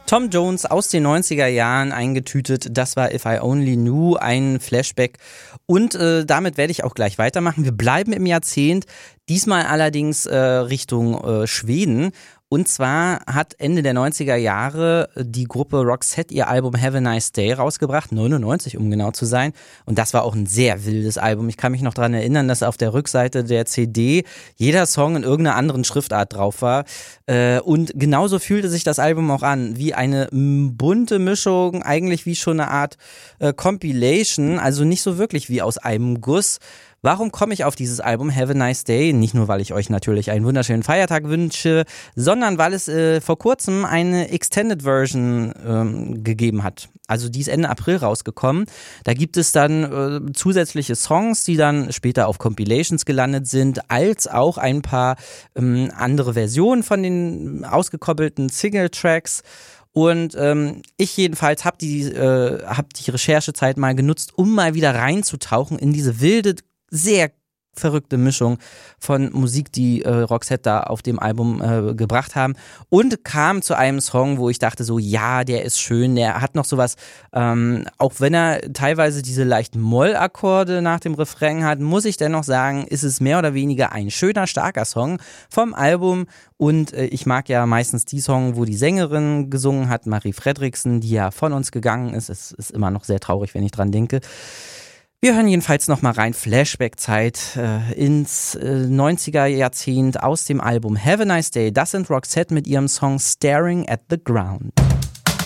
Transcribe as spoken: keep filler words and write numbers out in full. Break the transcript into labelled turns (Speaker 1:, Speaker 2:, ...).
Speaker 1: Tom Jones aus den neunziger Jahren eingetütet, das war If I Only Knew, ein Flashback und äh, damit werde ich auch gleich weitermachen. Wir bleiben im Jahrzehnt, diesmal allerdings äh, Richtung äh, Schweden. Und zwar hat Ende der neunziger Jahre die Gruppe Roxette ihr Album Have a Nice Day rausgebracht, neunundneunzig um genau zu sein. Und das war auch ein sehr wildes Album. Ich kann mich noch daran erinnern, dass auf der Rückseite der C D jeder Song in irgendeiner anderen Schriftart drauf war. Und genauso fühlte sich das Album auch an, wie eine bunte Mischung, eigentlich wie schon eine Art Compilation, also nicht so wirklich wie aus einem Guss. Warum komme ich auf dieses Album Have a Nice Day? Nicht nur, weil ich euch natürlich einen wunderschönen Feiertag wünsche, sondern weil es äh, vor kurzem eine Extended Version ähm, gegeben hat. Also die ist Ende April rausgekommen. Da gibt es dann äh, zusätzliche Songs, die dann später auf Compilations gelandet sind, als auch ein paar ähm, andere Versionen von den ausgekoppelten Single-Tracks. Und ähm, ich jedenfalls habe die, äh, hab die Recherchezeit mal genutzt, um mal wieder reinzutauchen in diese wilde, sehr verrückte Mischung von Musik, die äh, Roxette da auf dem Album äh, gebracht haben, und kam zu einem Song, wo ich dachte so, ja, der ist schön, der hat noch sowas, ähm, auch wenn er teilweise diese leichten Mollakkorde nach dem Refrain hat, muss ich dennoch sagen, ist es mehr oder weniger ein schöner, starker Song vom Album. Und äh, ich mag ja meistens die Songs, wo die Sängerin gesungen hat, Marie Fredriksen, die ja von uns gegangen ist. Es ist immer noch sehr traurig, wenn ich dran denke. Wir hören jedenfalls nochmal rein, Flashback-Zeit äh, ins äh, neunziger Jahrzehnt aus dem Album Have a Nice Day. Das sind Roxette mit ihrem Song Staring at the Ground.